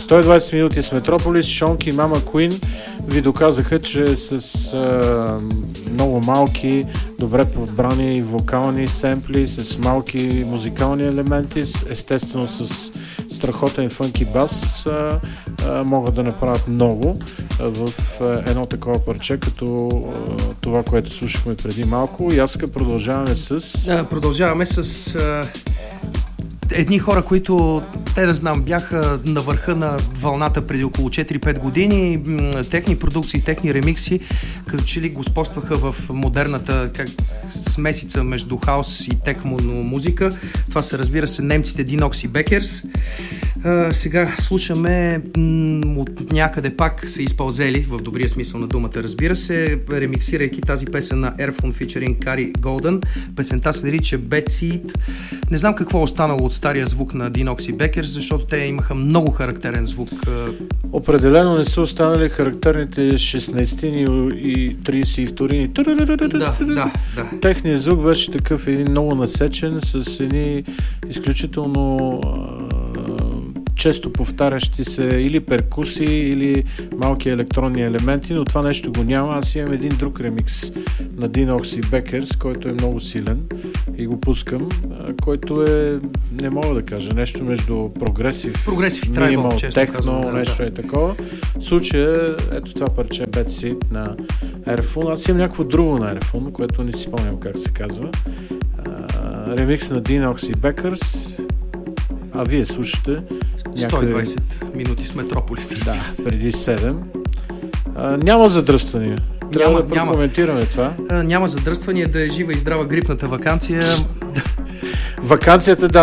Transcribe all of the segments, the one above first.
120 минути с Метрополис, Шонки и Мама Куин ви доказаха, че с много малки, добре подбрани вокални семпли, с малки музикални елементи, естествено с страхотен фънки бас, могат да направят много в едно такова парче, като това, което слушахме преди малко. И аз продължаваме с едни хора, които, не знам, бяха на върха на вълната преди около 4-5 години. Техни продукции, техни ремикси, като че ли господстваха в модерната смесица между хаус и техно музика. Това са, разбира се, немците Dinox и Beckers. Сега слушаме от някъде пак са изпълзели, в добрия смисъл на думата, разбира се, ремиксирайки тази песен на Airphone featuring Carrie Golden. Песента се нарича Bad Seed. Не знам какво е останало от стария звук на Dinox и Beckers, защото те имаха много характерен звук. Определено не са останали характерните 16-ни и 32-ни. Да. Техният звук беше такъв един много насечен, с едни изключително често повтарящи се или перкусии, или малки електронни елементи, но това нещо го няма. Аз имам един друг ремикс на Dinox и Beckers, който е много силен и го пускам, който е, не мога да кажа, нещо между прогресив и трайбъл, техно, нещо е такова. В случая, ето това парче Bad Seed на Airphone. Аз имам някакво друго на Airphone, което не си спомням как се казва. Ремикс на Dinox и Beckers, а вие слушате 120 минути с Метрополис. Да, преди 7. Няма задръствания. Трябва да прокоментираме това. Няма задръствания, да е жива и здрава грипната ваканция. Ваканцията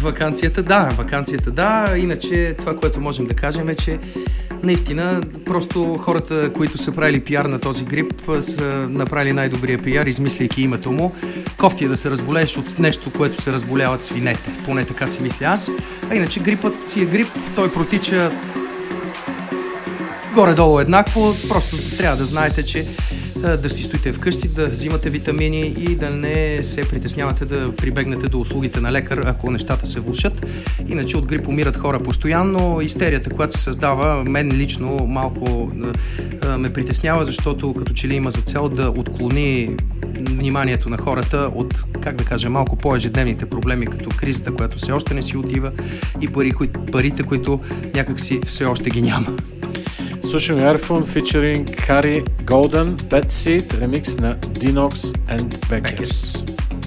да. Иначе това, което можем да кажем е, че наистина просто хората, които са правили пиар на този грип, са направили най-добрия пиар, измисляйки името му. Кофти е да се разболееш от нещо, което се разболяват свинете. Поне така си мисля аз. А иначе грипът си е грип, той протича горе-долу еднакво. Просто трябва да знаете, че да си стоите вкъщи, да взимате витамини и да не се притеснявате да прибегнете до услугите на лекар, ако нещата се влошат. Иначе от грип умират хора постоянно. Истерията, която се създава, мен лично малко ме притеснява, защото като че ли има за цел да отклони вниманието на хората от, как да кажа, малко по-ежедневните проблеми, като кризата, която все още не си отива, и парите, които някакси все още ги няма. Слушаме Airphone featuring Carrie Golden, Bad Seed, ремикс на Dinox and Beckers.